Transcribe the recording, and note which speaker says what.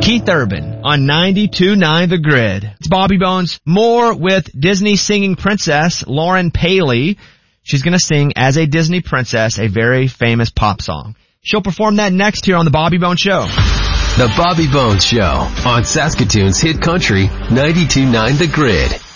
Speaker 1: Keith Urban on 92.9 The Grid. It's Bobby Bones. More with Disney singing princess Lauren Paley. She's going to sing as a Disney princess a very famous pop song. She'll perform that next here on The Bobby Bones Show.
Speaker 2: The Bobby Bones Show on Saskatoon's Hit Country 92.9 The Grid.